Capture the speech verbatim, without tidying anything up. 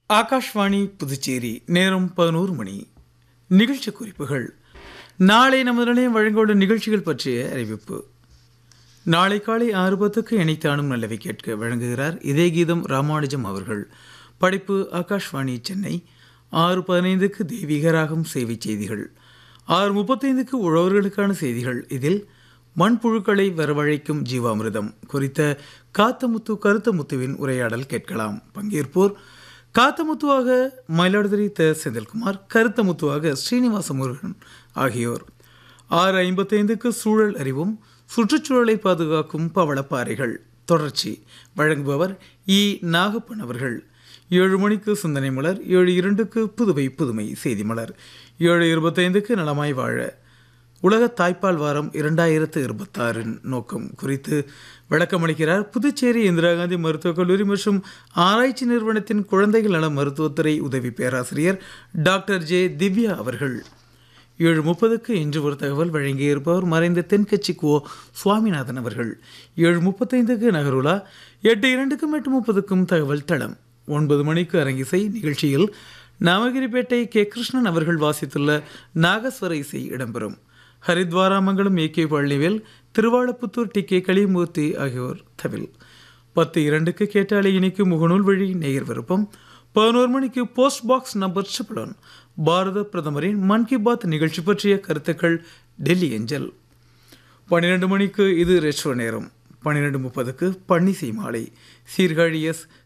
ஆகாஷ்வாணி புதுச்சேரி நேரம் பதினோரு மணி. நிகழ்ச்சி குறிப்புகள். நாளை நமது நிலையம் வழங்கவுள்ள நிகழ்ச்சிகள் பற்றிய அறிவிப்பு. நாளை காலை ஆறு பத்துக்கு இணைத்தானும் நல்லவை கேட்க வழங்குகிறார் இதே கீதம் ராமானுஜம் அவர்கள். படைப்பு ஆகாஷ்வாணி சென்னை. ஆறு பதினைந்துக்கு தெய்வீகராகும் சேவை செய்திகள். ஆறு முப்பத்தைந்துக்கு உழவர்களுக்கான செய்திகள். இதில் மண்புழுக்களை வரவழைக்கும் ஜீவாமிர்தம் குறித்த காத்தமுத்து கருத்தமுத்துவின் உரையாடல் கேட்கலாம். பங்கேற்போர் காத்தமுத்துவாக மயிலாடுதுறை த செந்தில்குமார், கருத்தமுத்துவாக ஸ்ரீனிவாச முருகன் ஆகியோர். ஆறு ஐம்பத்தைந்துக்கு சூழல் அறிவும் சுற்றுச்சூழலை பாதுகாக்கும் பவளப்பாறைகள் தொடர்ச்சி வழங்குபவர் இ நாகப்பன் அவர்கள். ஏழு மணிக்கு சிந்தனை மலர், ஏழு இரண்டுக்கு புதுவை புதுமை செய்தி மலர், ஏழு இருபத்தைந்துக்கு நலமாய் வாழ உலக தாய்ப்பால் வாரம் இரண்டாயிரத்து இருபத்தாறின் நோக்கம் குறித்து விளக்கமளிக்கிறார் புதுச்சேரி இந்திரா காந்தி மருத்துவக் கல்லூரி மற்றும் ஆராய்ச்சி நிறுவனத்தின் குழந்தைகள் நல மருத்துவத்துறை உதவி பேராசிரியர் டாக்டர் ஜே திவ்யா அவர்கள். ஏழு முப்பதுக்கு இன்று ஒரு தகவல் வழங்கியிருப்பவர் மறைந்த தென்கட்சி கோ சுவாமிநாதன் அவர்கள். ஏழு முப்பத்தைந்துக்கு நகருலா, எட்டு இரண்டுக்கும் எட்டு முப்பதுக்கும் தகவல் தளம். ஒன்பது மணிக்கு அரங்கிசை நிகழ்ச்சியில் நாமகிரிப்பேட்டை கே கிருஷ்ணன் அவர்கள் வாசித்துள்ள நாகஸ்வர இசை இடம்பெறும். ஹரித்வாராமங்கலம் A K Palanivel, Thiruvalaputhur D K களிமூர்த்தி ஆகியோர் தவில். பத்து இரண்டுக்கு கேட்டாலே இனிக்கு முகநூல் வழி நேயர் விருப்பம். பதினோரு மணிக்கு போஸ்ட் பாக்ஸ் நம்பர் ட்ரிபிள் பாரத பிரதமரின் மன் கி பாத் நிகழ்ச்சி பற்றிய கருத்துக்கள் டெல்லி ஏஞ்சல். பன்னிரெண்டு மணிக்கு இது ரெட்ரோ நேரம். பன்னிரெண்டு முப்பதுக்கு பன்னிசை மாலை. சீர்காழி எஸ்